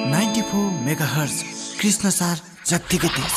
94 megahertz Krishnasar जत्तिकै तेज।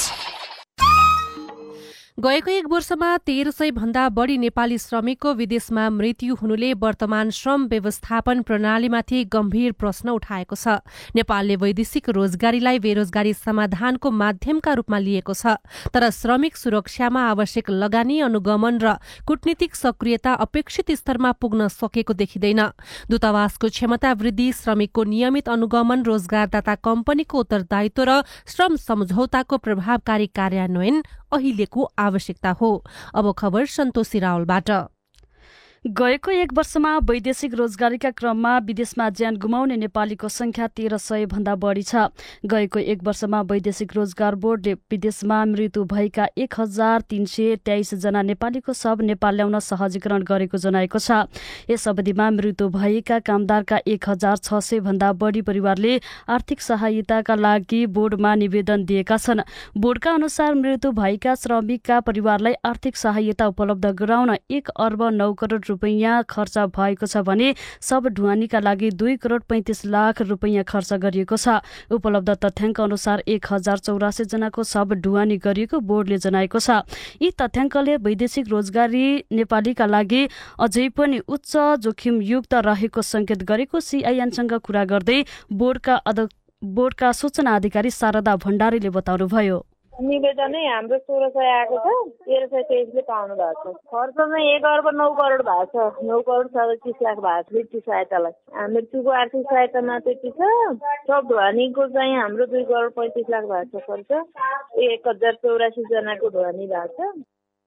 गएको 1 वर्षमा 1300 भन्दा बढी नेपाली श्रमिकको विदेशमा मृत्यु हुनुले वर्तमान श्रम व्यवस्थापन प्रणालीमाथि गम्भीर प्रश्न उठाएको छ। नेपालले वैदेशिक रोजगारीलाई बेरोजगारी समाधानको माध्यमका रूपमा लिएको छ, तर श्रमिक सुरक्षामा आवश्यक लगानी, अनुगमन र कूटनीतिक सक्रियता अपेक्षित स्तरमा पुग्न सकेको देखिँदैन। दूतावासको क्षमता वृद्धि, श्रमिकको नियमित अनुगमन, रोजगारदाता कम्पनीको उत्तरदायित्व र श्रम सम्झौताको प्रभावकारी कार्यान्वयन अहिलेको आवश्यकता हो। अब खबर सन्तोषी रावलबाट। गएको 1 वर्षमा वैदेशिक रोजगारीका क्रममा विदेशमा ज्यान गुमाउने नेपालीको संख्या 1300 भन्दा बढी छ। गएको 1 वर्षमा वैदेशिक रोजगार बोर्डले विदेशमा मृत्यु भएका 1323 जना नेपालीको शव नेपाल ल्याउन सहजीकरण गरेको जनाएको छ। यस अवधिमा मृत्यु भएका कामदारका 1600 भन्दा बढी परिवारले आर्थिक सहायताका लागि बोर्डमा निवेदन दिएका छन्। बोर्डका अनुसार मृत्यु भएका श्रमिकका परिवारलाई आर्थिक सहायता उपलब्ध गराउन 1 अर्ब 9 करोड रुपैयाँ खर्च भएको छ भने सब ढुवानीका लागि 2 करोड 35 लाख रुपैयाँ खर्च गरिएको छ। उपलब्ध तथ्याङ्क अनुसार 1084 जनाको सब ढुवानी गरिएको बोर्डले जनाएको छ। यी तथ्याङ्कले वैदेशिक रोजगारी नेपालीका लागि अझै पनि उच्च जोखिमयुक्त रहेको संकेत गरेको सीआईएनसँग कुरा गर्दै बोर्डका सूचना अधिकारी शारदा भण्डारीले बताउनुभयो। निवेदनै हाम्रो 1600 आएको छ, 1323 ले पाउनु भएको छ। खर्च चाहिँ 1 अर्ब 9 करोड भएको छ। 9 करोड 37 लाख भएको छ मृत्यु सहायतालाई। मृत्युको आर्थिक सहायतामा त्यति छ। सब ढुवानीको चाहिँ हाम्रो 2 करोड 35 लाख भएको छ खर्च। 1084 जनाको ढुवानी भएको छ।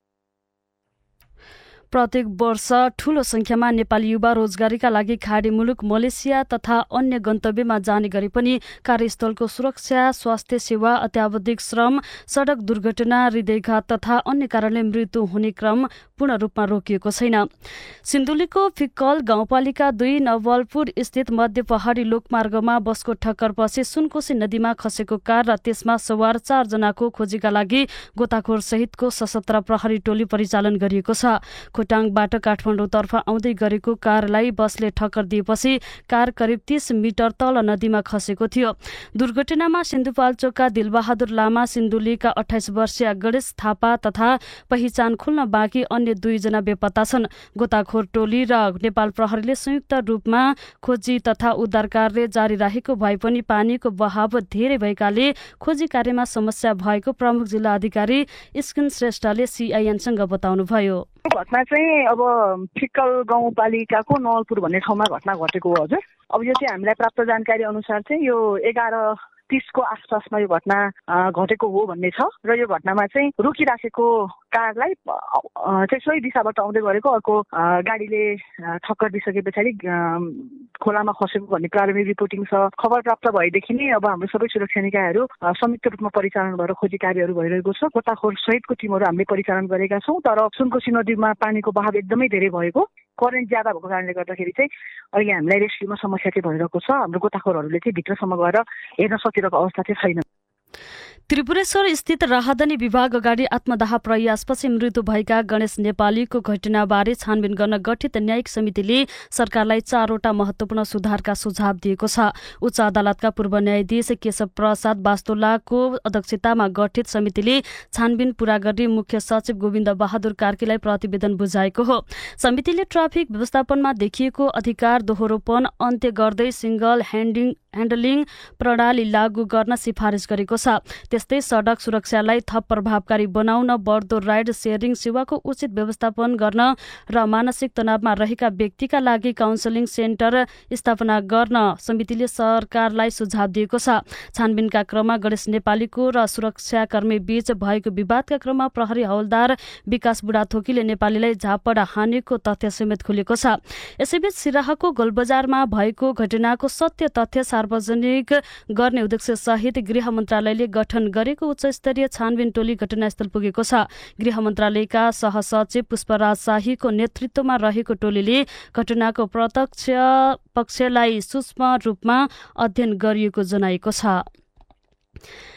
प्रत्येक वर्ष ठूलो संख्यामा नेपाली युवा रोजगारीका लागि खाडी मुलुक मलेसिया तथा अन्य गन्तव्यमा जाने गरे पनि कार्यस्थलको सुरक्षा, स्वास्थ्य सेवा, अत्यावधिक श्रम, सडक दुर्घटना, हृदयघात तथा अन्य कारणले मृत्यु हुने क्रम पूर्ण रूपमा रोकिएको छैन। सिन्धुलीको फिक्कल गाउँपालिका 2 नवलपुर स्थित मध्य पहाडी लोकमार्गमा बसको ठक्कर पछि सुनकोशी नदीमा खसेको कार र त्यसमा सवार 4 जनाको खोजीका लागि गोताखोर सहितको सशस्त्र प्रहरी टोली परिचालन गरिएको छ। खोटाङबाट काठमाडौँतर्फ आउँदै गरेको कारलाई बसले ठक्कर दिएपछि कार करिब 30 मिटर तल नदीमा खसेको थियो। दुर्घटनामा सिन्धुपाल्चोकका दिलबहादुर लामा, सिन्धुलीका 28 वर्षीय गणेश थापा तथा पहिचान खुल्न बाँकी अन्य 2 जना बेपत्ता छन्। गोताखोर टोली र नेपाल प्रहरीले संयुक्त रूपमा खोजी तथा उद्धार कार्य जारी राखेको भए पनि पानीको बहाव धेरै भएकाले खोजी कार्यमा समस्या भएको प्रमुख जिल्ला अधिकारी स्किन श्रेष्ठले सीआईएनसँग बताउनुभयो। घटना चाहिँ अब फिक्कल गाउँपालिकाको नवलपुर भन्ने ठाउँमा घटना घटेको हो हजुर। अब यो चाहिँ हामीलाई प्राप्त जानकारी अनुसार चाहिँ यो 11:30 को आसपासमा यो घटना घटेको हो भन्ने छ र यो घटनामा चाहिँ रोकिराखेको कारलाई चाहिँ सोही दिशाबाट आउँदै गरेको अर्को गाडीले ठक्कर दिइसके पछाडि खोलामा खसेको भन्ने प्रारम्भिक रिपोर्टिङ छ। खबर प्राप्त भएदेखि नै अब हाम्रो सबै सुरक्षा निकायहरू संयुक्त रूपमा परिचालन भएर खोजी कार्यहरू भइरहेको छ। गोताखोर सहितको टिमहरू हामीले परिचालन गरेका छौँ, तर सुनकोशी नदीमा पानीको बहाव एकदमै धेरै भएको, करेन्ट ज्यादा भएको कारणले गर्दाखेरि चाहिँ अहिले हामीलाई रेस्क्युमा समस्या चाहिँ भइरहेको छ। हाम्रो गोताखोरहरूले चाहिँ भित्रसम्म गएर हेर्न सकिरहेको अवस्था चाहिँ छैन। त्रिपुरेश्वर स्थित राहदानी विभाग अगाडि आत्मदाह प्रयासपछि मृत्यु भएका गणेश नेपालीको घटनाबारे छानबिन गर्न गठित न्यायिक समितिले सरकारलाई 4वटा महत्वपूर्ण सुधारका सुझाव दिएको छ। उच्च अदालतका पूर्व न्यायाधीश केशव प्रसाद वास्तोलाको अध्यक्षतामा गठित समितिले छानबिन पूरा गरी मुख्य सचिव गोविन्द बहादुर कार्कीलाई प्रतिवेदन बुझाएको हो। समितिले ट्राफिक व्यवस्थापनमा देखिएको अधिकार दोहोरोपन अन्त्य गर्दै सिंगल ह्यान्डलिङ प्रणाली लागू गर्न सिफारिस गरेको छ। त्यस्तै सडक सुरक्षालाई थप प्रभावकारी बनाउन, बढ्दो राइड सेयरिङ सेवाको उचित व्यवस्थापन गर्न र मानसिक तनावमा रहेका व्यक्तिका लागि काउन्सेलिङ सेन्टर स्थापना गर्न समितिले सरकारलाई सुझाव दिएको छ। छानबिनका क्रममा गणेश नेपालीको र सुरक्षाकर्मी बीच भएको विवादका क्रममा प्रहरी हवलदार विकास बुढाथोकीले नेपालीलाई झापड हानेको तथ्य समेत खुलेको छ। यसैबीच सिराहाको गोलबजारमा भएको घटनाको सत्य तथ्य सार्वजनिक गर्ने उद्देश्य सहित गृह मन्त्रालयले गठन गरेको उच्च स्तरीय छानबिन टोली घटनास्थल पुगेको छ। गृह मन्त्रालयका सहसचिव पुष्पराज शाहीको नेतृत्वमा रहेको टोलीले घटनाको प्रत्यक्ष पक्षलाई सूक्ष्म रूपमा अध्ययन गरिएको जनाएको छ।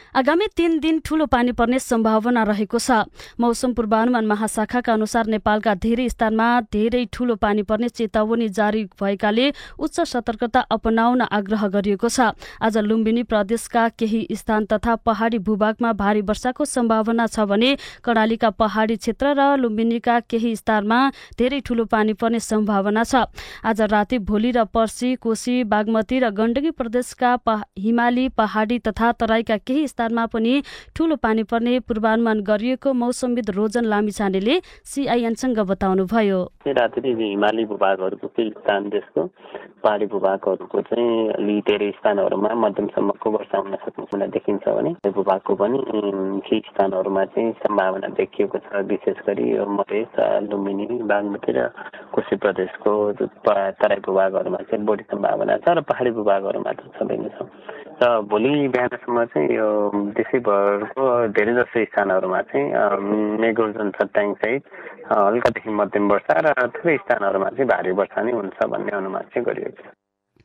आगामी 3 दिन ठूलो पानी पर्ने सम्भावना रहेको छ। मौसम पूर्वानुमान महाशाखाका अनुसार नेपालका धेरै स्थानमा धेरै ठूलो पानी पर्ने चेतावनी जारी भएकाले उच्च सतर्कता अपनाउन आग्रह गरिएको छ। आज लुम्बिनी प्रदेशका केही स्थान तथा पहाडी भूभागमा भारी वर्षाको सम्भावना छ भने कर्णालीका पहाडी क्षेत्र र लुम्बिनीका केही स्थानमा धेरै ठूलो पानी पर्ने सम्भावना छ। आज राति भोलि र पर्सि कोशी बागमती र गण्डकी प्रदेशका हिमाली पहाडी तथा तराईका केही स्थानमा पनि ठूलो पानी पर्ने पूर्वानुमान गरिएको मौसमविद रोजन लामिछानेले सीआईएनसँग बताउनुभयो। रात्रि हिमाली भूभागहरूको केही स्थान देशको पहाडी भूभागहरूको चाहिँ अलि धेरै स्थानहरूमा मध्यमसम्मको वर्षा हुन सक्ने देखिन्छ भने भूभागको पनि केही स्थानहरूमा चाहिँ सम्भावना देखिएको छ। विशेष गरी मधेस, लुम्बिनी, बागमती र कोशी प्रदेशको तराई भूभागहरूमा चाहिँ बढी सम्भावना छ र पहाडी भूभागहरूमा त छँदै नै छ। र भोलि बिहानसम्म चाहिँ यो देशैभरको धेरै जसो स्थानहरूमा चाहिँ मेघगर्जन छट्याङ सहित हल्कादेखि मध्यम वर्षा र थुप्रै स्थानहरूमा चाहिँ भारी वर्षा नै हुन्छ भन्ने अनुमान चाहिँ गरिएको छ।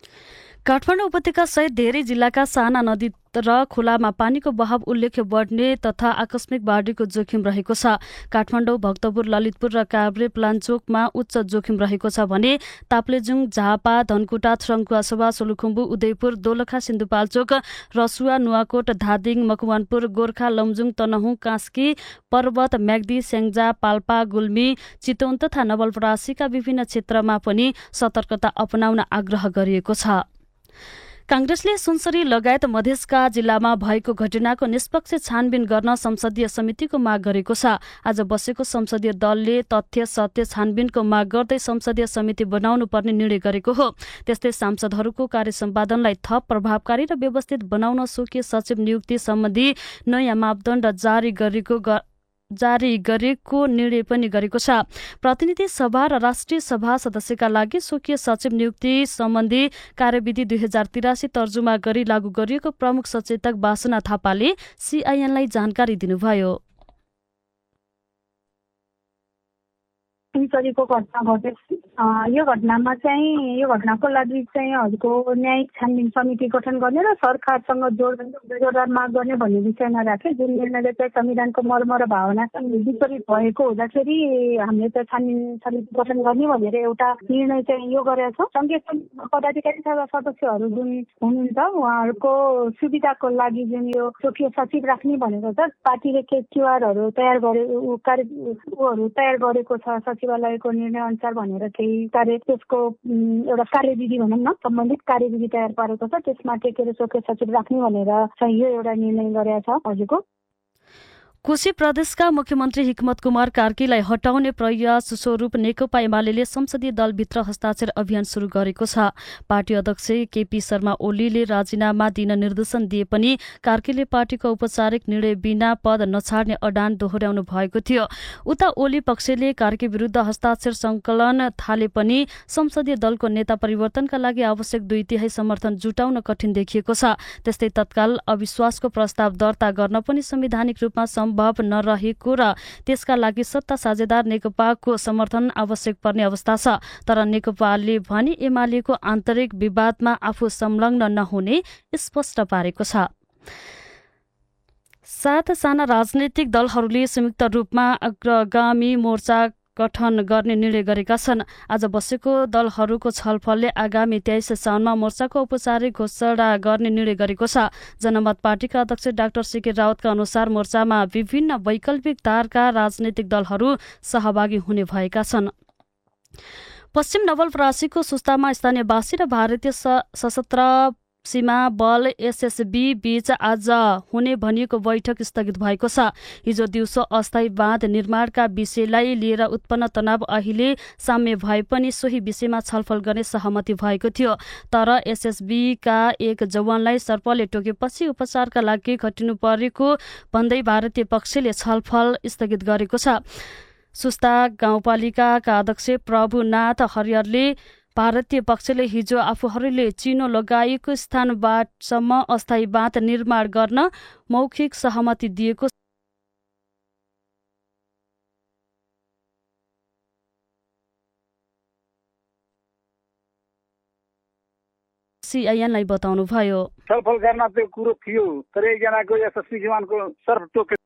काठमाडौँ उपत्यका सहित धेरै जिल्लाका साना नदी र खोलामा पानीको बहाव उल्लेख्य बढ्ने तथा आकस्मिक बाढीको जोखिम रहेको छ। काठमाडौँ, भक्तपुर, ललितपुर र काभ्रे प्लान्चोकमा उच्च जोखिम रहेको छ भने ताप्लेजुङ, झापा, धनकुटा, थ्रङ्कुवासभा, सोलुखुम्बु, उदयपुर, दोलखा, सिन्धुपाल्चोक, रसुवा, नुवाकोट, धादिङ, मकवानपुर, गोर्खा, लमजुङ, तनहुँ, कास्की, पर्वत, म्याग्दी, स्याङ्जा, पाल्पा, गुल्मी, चितवन तथा नवलपरासीका विभिन्न क्षेत्रमा पनि सतर्कता अपनाउन आग्रह गरिएको छ। कांग्रेसले सुनसरी लगायत मधेसका जिल्लामा भएको घटनाको निष्पक्ष छानबिन गर्न संसदीय समितिको माग गरेको छ। आज बसेको संसदीय दलले तथ्य सत्य छानबिनको माग गर्दै संसदीय समिति बनाउनु पर्ने निर्णय गरेको हो। त्यस्तै सांसदहरूको कार्यसम्पादनलाई थप प्रभावकारी र व्यवस्थित बनाउन स्वकीय सचिव नियुक्ति सम्बन्धी नयाँ मापदण्ड जारी गरेको निर्णय पनि गरेको छ। प्रतिनिधि सभा र राष्ट्रिय सभा सदस्यका लागि स्वकीय सचिव नियुक्ति सम्बन्धी कार्यविधि 2083 तर्जुमा गरी लागू गरिएको प्रमुख सचेतक वासना थापाले सीआईएनलाई जानकारी दिनुभयो। सुनसरीको घटना घटेपछि यो घटनामा चाहिँ यो घटनाको लागि चाहिँ हजुरको न्यायिक छानबिन समिति गठन गर्ने र सरकारसँग जोडदार माग गर्ने भन्ने विषयमा राखे, जुन निर्णयले चाहिँ संविधानको मर्म र भावना विपरीत भएको हुँदाखेरि हामीले चाहिँ छानबिन समिति गठन गर्ने भनेर एउटा निर्णय चाहिँ यो गरेका छौँ। सङ्घीय पदाधिकारी तथा सदस्यहरू जुन हुनुहुन्छ उहाँहरूको सुविधाको लागि जुन यो स्वकीय सचिव राख्ने भनेको छ, पार्टीले क्युआरहरू तयार गरेको छ सचिवालयको निर्णय अनुसार भनेर केही त्यसको एउटा कार्यविधि भनौँ न, सम्बन्धित कार्यविधि तयार पारेको छ। त्यसमा टेकेर स्वकीय सचिव राख्ने भनेर चाहिँ यो एउटा निर्णय गरेका छ हजुरको। कोशी प्रदेशका मुख्यमन्त्री हिक्मत कुमार कार्कीलाई हटाउने प्रयास स्वरूप नेकपा एमाले संसदीय दलभित्र हस्ताक्षर अभियान शुरू गरेको छ। पार्टी अध्यक्ष केपी शर्मा ओलीले राजीनामा दिन निर्देशन दिए पनि कार्कीले पार्टीको औपचारिक निर्णय बिना पद नछाड्ने अडान दोहोर्याउनु भएको थियो। उता ओली पक्षले कार्की विरुद्ध हस्ताक्षर संकलन थाले पनि संसदीय दलको नेता परिवर्तनका लागि आवश्यक 2/3 समर्थन जुटाउन कठिन देखिएको छ। त्यस्तै तत्काल अविश्वासको प्रस्ताव दर्ता गर्न पनि संवैधानिक रूपमा सम्भव नरहेको र त्यसका लागि सत्ता साझेदार नेकपाको समर्थन आवश्यक पर्ने अवस्था छ। तर नेकपाले भने एमालेको आन्तरिक विवादमा आफू संलग्न नहुने स्पष्ट पारेको छ। 7 साना राजनैतिक दलहरूले संयुक्त रूपमा अग्रगामी मोर्चा गठन गर्ने निर्णय गरेका छन्। आज बसेको दलहरूको छलफलले आगामी 23 साउनमा मोर्चाको औपचारिक घोषणा गर्ने निर्णय गरेको छ। जनमत पार्टीका अध्यक्ष डाक्टर सीके रावतका अनुसार मोर्चामा विभिन्न वैकल्पिक धारका राजनैतिक दलहरू सहभागी हुने भएका छन्। पश्चिम नवलपरासीको सुस्तामा स्थानीयवासी र भारतीय सशस्त्र सीमा बल एसएसबी बीच आज हुने भनिएको बैठक स्थगित भएको छ। हिजो दिउँसो अस्थायी बाँध निर्माणका विषयलाई लिएर उत्पन्न तनाव अहिले साम्य भए पनि सोही विषयमा छलफल गर्ने सहमति भएको थियो। तर एसएसबीका एक जवानलाई सर्पले टोकेपछि उपचारका लागि खटिनु परेको भन्दै भारतीय पक्षले छलफल स्थगित गरेको छ। सुस्ता गाउँपालिकाका अध्यक्ष प्रभुनाथ हरिहरले भारतीय पक्षले हिजो आफूहरूले चिनो लगाएको स्थानसम्म अस्थायी बाँध निर्माण गर्न मौखिक सहमति दिएको सीआईएनलाई बताउनुभयो। छलफल गर्न त्यो कुरो थियो, तर एकजनाको एसएसपी जवानको सर्फ टोके